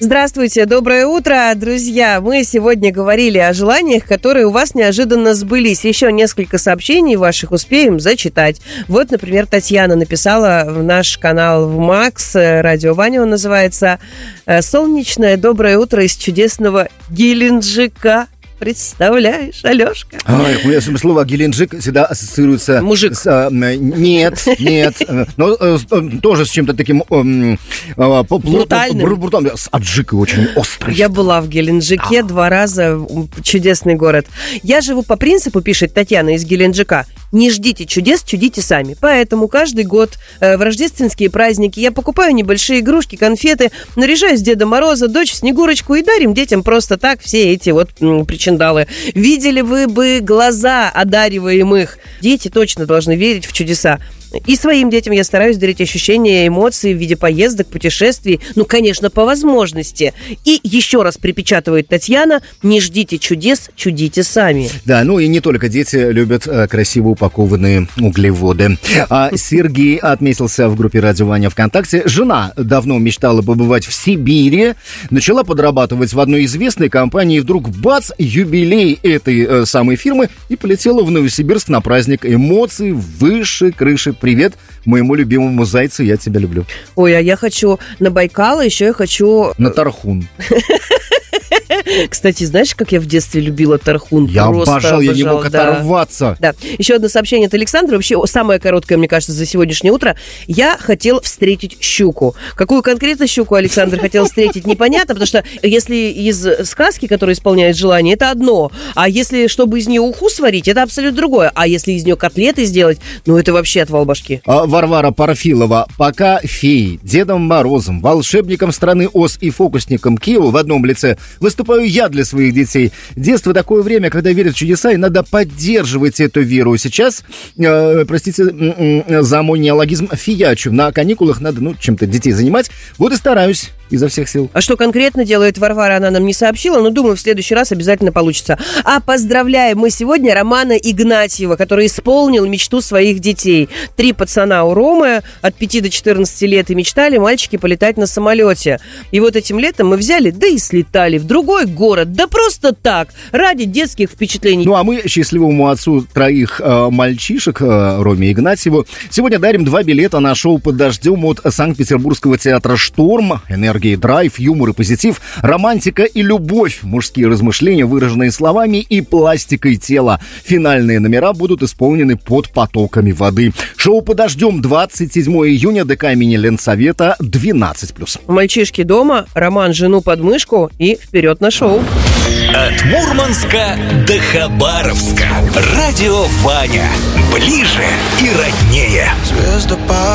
Здравствуйте, доброе утро, друзья. Мы сегодня говорили о желаниях, которые у вас неожиданно сбылись. Еще несколько сообщений ваших успеем зачитать. Вот, например, Татьяна написала в наш канал в Макс, радио Ваня он называется: «Солнечное доброе утро из чудесного Геленджика». Представляешь, Алешка? Слово «Геленджик» всегда ассоциируется... Мужик. Нет. Но тоже с чем-то таким... Брутальным. С аджикой очень острой. Я была в Геленджике 2 раза. Чудесный город. Я живу по принципу, пишет Татьяна из Геленджика: не ждите чудес, чудите сами. Поэтому каждый год в рождественские праздники я покупаю небольшие игрушки, конфеты, наряжаюсь Деда Мороза, дочь Снегурочку и дарим детям просто так все эти вот причиндалы. Видели вы бы глаза одариваемых. Дети точно должны верить в чудеса. И своим детям я стараюсь дарить ощущения, эмоции в виде поездок, путешествий. Ну, конечно, по возможности. И еще раз припечатывает Татьяна: не ждите чудес, чудите сами. Да, ну и не только дети любят красиво упакованные углеводы. Сергей отметился в группе «Радио Ваня» ВКонтакте. Жена давно мечтала побывать в Сибири, начала подрабатывать в одной известной компании, и вдруг бац, юбилей этой самой фирмы, и полетела в Новосибирск на праздник. Эмоций выше крыши. Привет моему любимому зайцу, я тебя люблю. Ой, а я хочу на Байкал, а еще я хочу... На Тархун. Кстати, знаешь, как я в детстве любила Тархун? Я обожал, я не мог оторваться. Да. Еще одно сообщение от Александра. Вообще, самое короткое, мне кажется, за сегодняшнее утро. Я хотел встретить щуку. Какую конкретно щуку Александр хотел встретить, непонятно, потому что если из сказки, которая исполняет желание, это одно. А если, чтобы из нее уху сварить, это абсолютно другое. А если из нее котлеты сделать, ну это вообще отвал башки. Варвара Парфилова: пока феей, Дедом Морозом, волшебником страны Оз и фокусником Кио в одном лице выступаю я для своих детей. Детство такое время, когда верят в чудеса, и надо поддерживать эту веру. Сейчас, простите за мой неологизм, фиячу. На каникулах надо, чем-то детей занимать. Вот и стараюсь изо всех сил. А что конкретно делает Варвара, она нам не сообщила, но думаю, в следующий раз обязательно получится. А поздравляем мы сегодня Романа Игнатьева, который исполнил мечту своих детей. 3 пацана у Ромы от 5 до 14 лет и мечтали, мальчики, полетать на самолете. И вот этим летом мы взяли, да и слетали в другой город, да просто так, ради детских впечатлений. Ну, а мы счастливому отцу 3 мальчишек, Роме Игнатьеву, сегодня дарим 2 билета на шоу «Под дождем» от Санкт-Петербургского театра «Шторм». Энергия, драйв, юмор и позитив, романтика и любовь, мужские размышления, выраженные словами и пластикой тела. Финальные номера будут исполнены под потоками воды. Шоу «Под дождем» 27 июня, ДК имени Ленсовета, 12+. Мальчишки дома, Роман жену под мышку и вперед на шоу. От Мурманска до Хабаровска. Радио Ваня. Ближе и роднее.